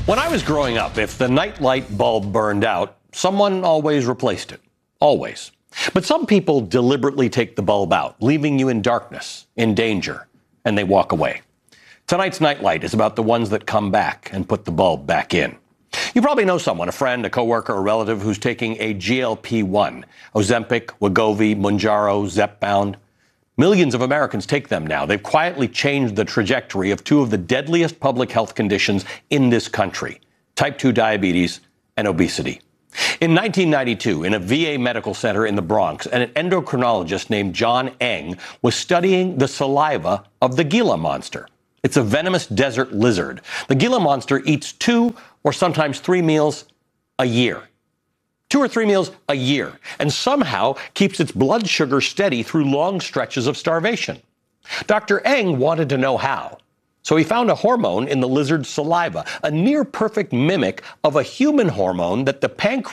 When I was growing up, if the nightlight bulb burned out, someone always replaced it. Always. But some people deliberately take the bulb out, leaving you in darkness, in danger, and they walk away. Tonight's Nightlight is about the ones that come back and put the bulb back in. You probably know someone, a friend, a coworker, a relative who's taking a GLP-1, Ozempic, Wegovy, Mounjaro, Zepbound. Millions of Americans take them now. They've quietly changed the trajectory of two of the deadliest public health conditions in this country, type 2 diabetes and obesity. In 1992, in a VA medical center in the Bronx, an endocrinologist named John Eng was studying the saliva of the Gila monster. It's a venomous desert lizard. The Gila monster eats 2 or sometimes 3 meals a year. 2 or 3 meals a year, and somehow keeps its blood sugar steady through long stretches of starvation. Dr. Eng wanted to know how. So he found a hormone in the lizard's saliva, a near-perfect mimic of a human hormone that the pancreas